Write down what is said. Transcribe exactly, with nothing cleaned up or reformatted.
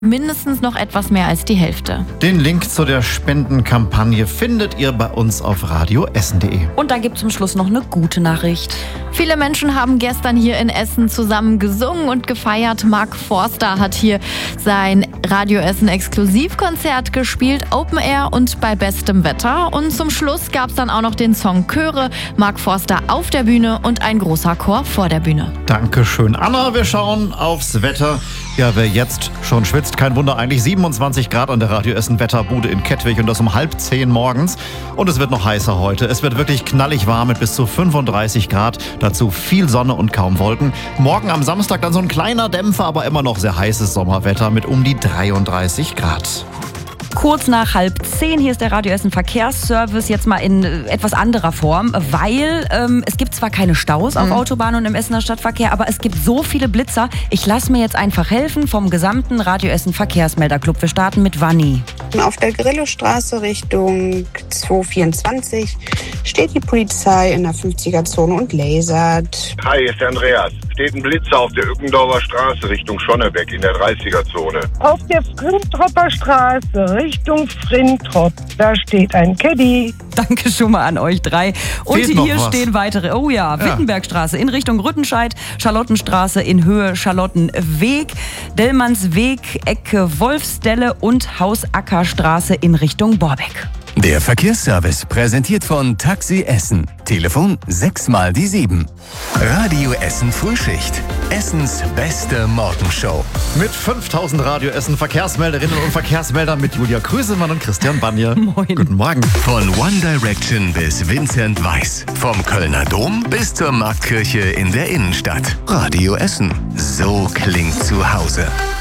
mindestens noch etwas mehr als die Hälfte. Den Link zu der Spendenkampagne findet ihr bei uns auf radio essen punkt de. Und dann gibt es zum Schluss noch eine gute Nachricht. Viele Menschen haben gestern hier in Essen zusammen gesungen und gefeiert. Mark Forster hat hier sein Radio Essen Exklusivkonzert gespielt, Open Air und bei bestem Wetter. Und zum Schluss gab es dann auch noch den Song Chöre, Mark Forster auf der Bühne und ein großer Chor vor der Bühne. Dankeschön, Anna. Wir schauen aufs Wetter. Ja, wer jetzt schon schwitzt, kein Wunder eigentlich. siebenundzwanzig Grad an der Radio Essen Wetterbude in Kettwig und das um halb zehn morgens. Und es wird noch heißer heute. Es wird wirklich knallig warm mit bis zu fünfunddreißig Grad. Dazu viel Sonne und kaum Wolken. Morgen am Samstag dann so ein kleiner Dämpfer, aber immer noch sehr heißes Sommerwetter mit um die dreiunddreißig Grad. Kurz nach halb zehn, hier ist der Radio Essen Verkehrsservice, jetzt mal in etwas anderer Form, weil ähm, es gibt zwar keine Staus auf mhm. Autobahnen und im Essener Stadtverkehr, aber es gibt so viele Blitzer. Ich lasse mir jetzt einfach helfen vom gesamten Radio Essen Verkehrsmelderclub. Wir starten mit Vanni. Auf der Grillostraße Richtung zweihundertvierundzwanzig steht die Polizei in der fünfziger-Zone und lasert. Hi, hier ist der Andreas. Steht ein Blitzer auf der Ückendorfer Straße Richtung Schonnebeck in der dreißiger-Zone. Auf der Frintropper Straße Richtung Frintrop, da steht ein Caddy. Danke schon mal an euch drei. Und Fehlt noch hier was. stehen weitere. Oh ja, Ja. Wittenbergstraße in Richtung Rüttenscheid, Charlottenstraße in Höhe Charlottenweg, Dellmannsweg, Ecke Wolfsdelle und Hausackerstraße in Richtung Borbeck. Der Verkehrsservice präsentiert von Taxi Essen. Telefon sechs mal die sieben. Radio Essen Frühschicht. Essens beste Morgenshow. Mit fünftausend Radio Essen Verkehrsmelderinnen und Verkehrsmeldern mit Julia Krüsemann und Christian Banje. Moin. Guten Morgen. Von One Direction bis Vincent Weiss. Vom Kölner Dom bis zur Marktkirche in der Innenstadt. Radio Essen. So klingt zu Hause.